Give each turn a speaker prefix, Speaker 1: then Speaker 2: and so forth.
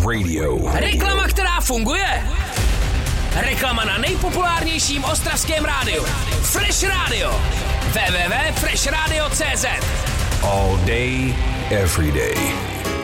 Speaker 1: Radio.
Speaker 2: Reklama, která funguje. Reklama na nejpopulárnějším ostravském rádiu. Fresh Radio. www.freshradio.cz.
Speaker 1: All day, every day.